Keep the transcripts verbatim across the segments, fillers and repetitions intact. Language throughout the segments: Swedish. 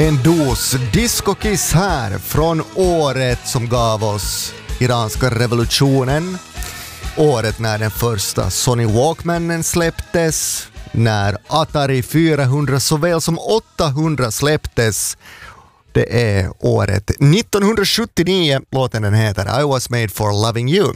En dos discokiss här från året som gav oss iranska revolutionen. Året när den första Sony Walkmanen släpptes, när Atari fyrahundra såväl som åttahundra släpptes. Det är året nittonhundrasjuttionio. Låten den heter I was made for loving you.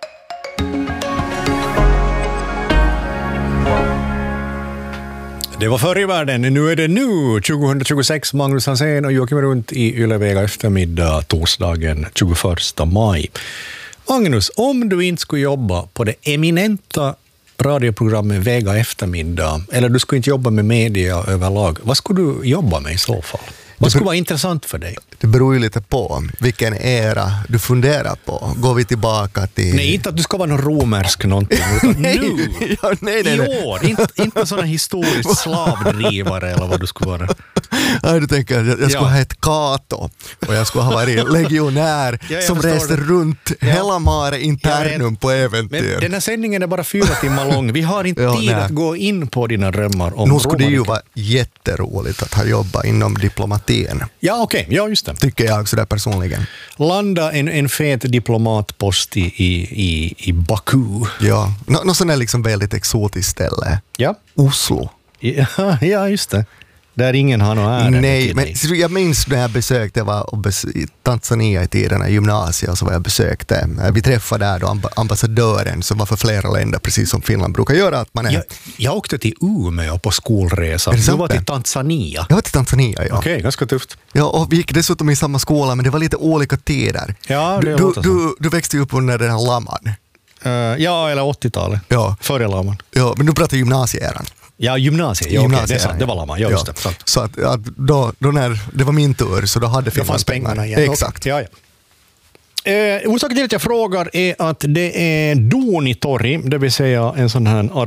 Det var förr i världen, nu är det nu, tjugohundratjugosex, Magnus Hansén och Joakim Runt i Ylevega eftermiddag, torsdagen tjugoförsta maj. Magnus, om du inte skulle jobba på det eminenta radioprogrammet Vega eftermiddag, eller du skulle inte jobba med media överlag, vad skulle du jobba med i så fall? Vad skulle vara intressant för dig? Det beror ju lite på vilken era du funderar på. Går vi tillbaka till... Nej, inte att du ska vara någon romersk någonting, utan nej, nu, ja, nej, nej, nej. i år. Inte, inte sån här historisk slavdrivare eller vad du skulle vara. Ja, du tänker att jag, jag skulle Ja. ha ett Kato och jag skulle ha varit legionär Ja, som reste det. runt Ja. hela Mare Internum på äventyr. Men den här sändningen är bara fyra timmar lång. Vi har inte Ja, tid nej. att gå in på dina drömmar om Nu skulle det ju romarriket. vara jätteroligt att ha jobbat inom diplomatin. Ja, okej. Okay. Ja, just det. Tycker jag sådär personligen. Landa en, en fet diplomatpost i, i, i, i Baku. Ja, Nå, något sånt där liksom väldigt exotiskt ställe. Ja. Oslo. Ja, ja, just det. Där ingen har någon ärende. Nej, men jag minns när jag besökte, jag var och bes- i Tanzania i tiden, i gymnasiet, så var jag besökte. Vi träffade där då amb- ambassadören som var för flera länder, precis som Finland brukar göra. Att man är... jag, jag åkte till Umeå på skolresa. Du var till Tanzania. Jag var till Tanzania, ja. Okej, okay, ganska tufft. Ja, och vi gick dessutom i samma skola, men det var lite olika tider. Ja, det du, låter så. du, du växte ju upp under den här lamman. Uh, ja, eller åttiotalet. Ja. Före Laman. Ja, men du pratar gymnasieeran. Ja, gymnasiet. Ja, okay, det är sant. Det var Laman. Ja, just det. Sant. Så att, att då, då när det var min tur så då hade Då fanns pengarna igen. Exakt. Okay. Ja, ja. Eh, orsaken till att jag frågar är att det är Duunitori, det vill säga en sån här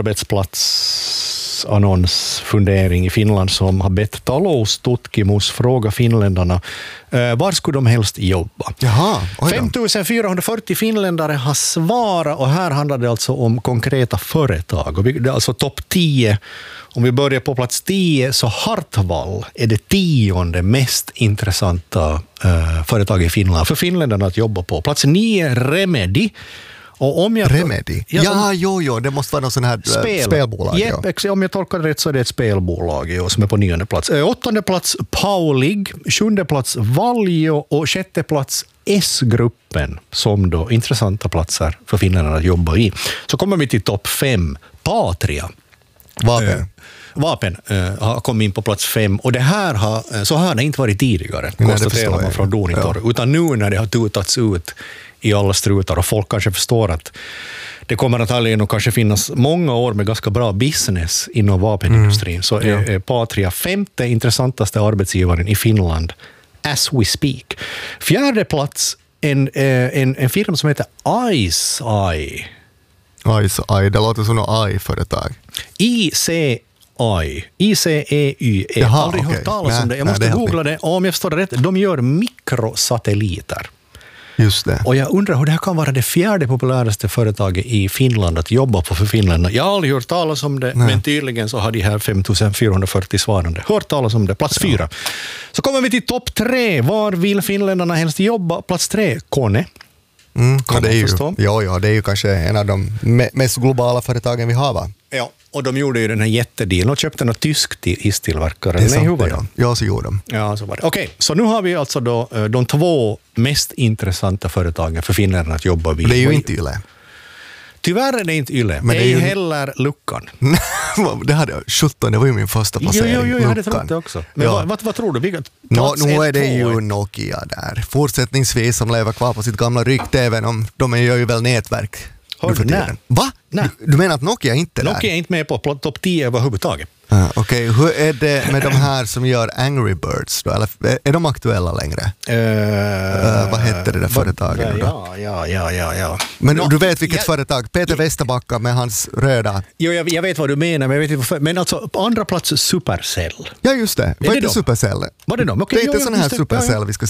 arbetsplatsannonsfundering i Finland som har bett Talous Tutkimus fråga finländarna eh, var skulle de helst jobba. Jaha, femtusenfyrahundrafyrtio finländare har svarat och här handlar det alltså om konkreta företag. Och vi, det är alltså topp tio. Om vi börjar på plats tio så Hartwall är det tionde mest intressanta uh, företag i Finland för finländarna att jobba på. Plats nio Remedy. Och om jag Remedy? Ja, ja jo, jo, det måste vara någon sån här spel. spelbolag. Yep, ja. Om jag tolkar det rätt så är det ett spelbolag jo, som är på nionde plats. Äh, åttonde plats Paulig, sjunde plats Valjo och sjätte plats S-gruppen som då intressanta platser för finländarna att jobba i. Så kommer vi till topp fem Patria. Vapen. Äh, Vapen uh, har kommit in på plats fem och det här har, så har det inte varit tidigare, Nej, konstaterar man från Duunitori. Ja. Utan nu när det har tutats ut i alla strutar och folk kanske förstår att det kommer antagligen att kanske finnas många år med ganska bra business inom vapenindustrin mm. så är, ja. är Patria femte intressantaste arbetsgivaren i Finland as we speak. Fjärde plats en, en, en firma som heter Ice Eye. Ice Eye, det låter som något I-företag. I C I. I C E Y E. Jag har aldrig okay. hört talas nej, om det. Jag måste nej, det googla det. Och om jag förstår det rätt, de gör mikrosatelliter. Just det. Och jag undrar hur det här kan vara det fjärde populäraste företaget i Finland att jobba på för Finland. Jag har aldrig hört talas om det, nej. Men tydligen så har de här femtusenfyrahundrafyrtio svarande hört talas om det. Plats ja. fyra. Så kommer vi till topp tre. Var vill finländarna helst jobba? Plats tre, Kone. Mm, ja, det är ju, ja, ja, det är ju kanske en av de mest globala företagen vi har, va? Ja, och de gjorde ju den här jättedealen och köpte något tyskt istillverkare. Det är sant, det, ja. Ja, så gjorde de. Ja, så var det. Okej, så nu har vi alltså då de två mest intressanta företagen för finländarna att jobba vid. Det är ju inte Yle. Tyvärr är det inte Yle, men ej ju... heller Luckan. Det hade sjutton, det var ju min första placering. Jo, jo, jo jag hade trott det också. Men ja. vad, vad, vad tror du? Vilka, no, nu är det ju Nokia där. Fortsättningsvis som lever kvar på sitt gamla rykte, även om de gör ju väl nätverk. Hör du, nej. Va? Du, du menar att Nokia inte är där? Nokia är inte med på topp tio överhuvudtaget. Ah, Okej, okay. Hur är det med de här som gör Angry Birds då? Eller är de aktuella längre? Uh, uh, vad heter det där företaget då? Ja, ja, ja, ja, ja. Men no, no, du vet vilket jag, företag? Peter jag, Westerbacka med hans röda... Jo, jag, jag vet vad du menar, men jag vet inte varför. Men alltså, på andra plats Supercell. Ja, just det. Vad är det Supercell? Var det de? Okay, det är inte sån här Supercell ja, ja. vi ska se.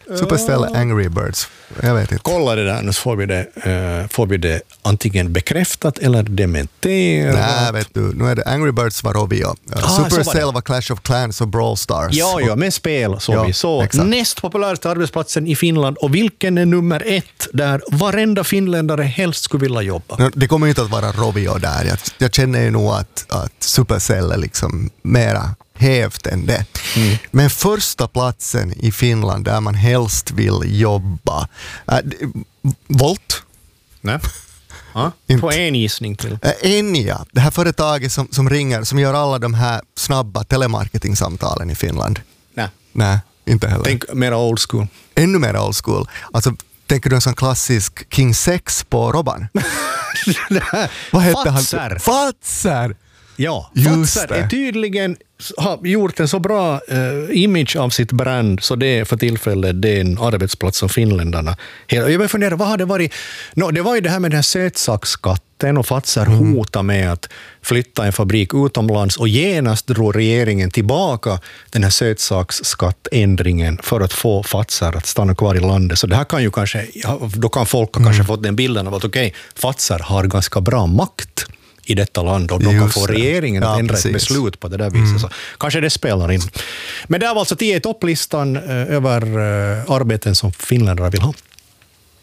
Supercell Angry Birds. Jag vet inte. Kolla det där, nu får vi det, uh, får vi det antingen bekräftat eller dementerat. Nej, vet du, nu är det Angry Birds var Rovio. Uh, Ah, Supercell var, var Clash of Clans och Brawl Stars. Ja, ja, med spel så ja, vi. Så exakt. näst populäraste arbetsplatsen i Finland, och vilken är nummer ett där varenda finländare helst skulle vilja jobba? Det kommer ju inte att vara Rovio där. Jag, jag känner ju nog att, att Supercell är liksom mera hävt än det. Mm. Men första platsen i Finland där man helst vill jobba. Äh, Volt? Nej. Ja, på en gissning till. Äh, Enya, det här företaget som, som ringer, som gör alla de här snabba telemarketingsamtalen i Finland. Nej. Nej, inte heller. Tänk mera old school. Ännu mer old school. Alltså, tänker du en sån klassisk King sex på Robban? Vad hette Fazer. han? Fazer! Ja, Just Fazer det. är tydligen har gjort en så bra uh, image av sitt brand, så det är för tillfället det är en arbetsplats som finländarna. Jag vill fundera, vad har det varit? No, det var ju det här med den här sötsaksskatten, och Fazer mm. hotade med att flytta en fabrik utomlands, och genast drog regeringen tillbaka den här sötsaksskattändringen för att få Fazer att stanna kvar i landet. Så det här kan ju kanske, då kan folk ha mm. kanske fått den bilden av att okej, okay, Fazer har ganska bra makt i detta land, och de kan få regeringen att ja, ändra precis. ett beslut på det där viset. Mm. Så kanske det spelar in. Men det var alltså tio i topplistan över arbeten som finländare vill ha.